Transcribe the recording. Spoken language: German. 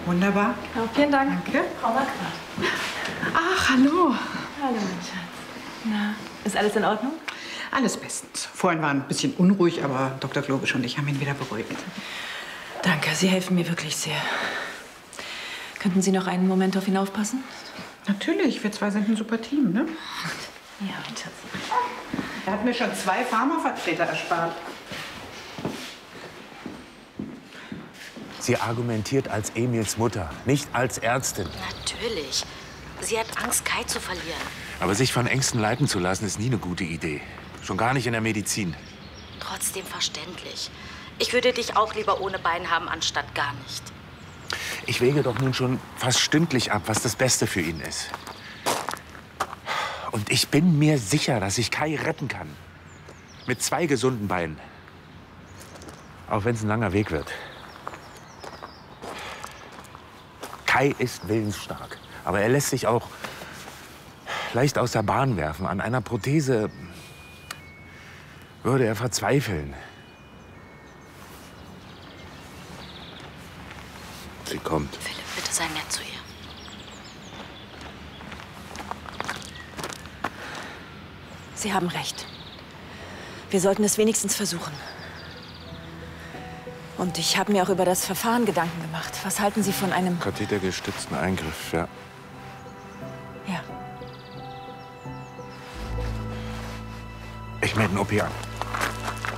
Wunderbar. Ja, vielen Dank. Danke. Frau Marquardt. Ach, hallo. Hallo, mein Schatz. Na, ist alles in Ordnung? Alles bestens. Vorhin war ein bisschen unruhig, aber Dr. Globisch und ich haben ihn wieder beruhigt. Danke, Sie helfen mir wirklich sehr. Könnten Sie noch einen Moment auf ihn aufpassen? Natürlich, wir zwei sind ein super Team, ne? Ja, mein Schatz. Er hat mir schon 2 Pharmavertreter erspart. Sie argumentiert als Emils Mutter, nicht als Ärztin. Natürlich. Sie hat Angst, Kai zu verlieren. Aber sich von Ängsten leiten zu lassen, ist nie eine gute Idee. Schon gar nicht in der Medizin. Trotzdem verständlich. Ich würde dich auch lieber ohne Bein haben, anstatt gar nicht. Ich wäge doch nun schon fast stündlich ab, was das Beste für ihn ist. Und ich bin mir sicher, dass ich Kai retten kann. Mit 2 gesunden Beinen. Auch wenn es ein langer Weg wird. Kai ist willensstark. Aber er lässt sich auch leicht aus der Bahn werfen. An einer Prothese würde er verzweifeln. Sie kommt. Philipp, bitte sei nett zu ihr. Sie haben recht. Wir sollten es wenigstens versuchen. Und ich habe mir auch über das Verfahren Gedanken gemacht. Was halten Sie von einem... Kathetergestützten Eingriff, ja. Ja. Ich melde einen OP an.